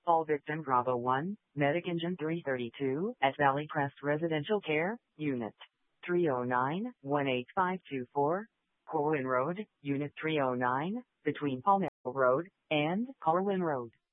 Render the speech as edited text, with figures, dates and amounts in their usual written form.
Call victim Bravo 1, Medic Engine 332 at Valley Crest Residential Care, Unit 309-18524, Corwin Road, Unit 309, between Palmetto Road and Corwin Road.